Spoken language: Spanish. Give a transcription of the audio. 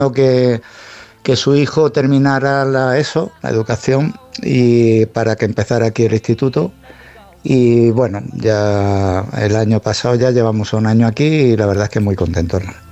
que su hijo terminara la ESO, la educación, y para que empezara aquí el instituto. Y bueno, ya el año pasado ya llevamos un año aquí y la verdad es que muy contentos.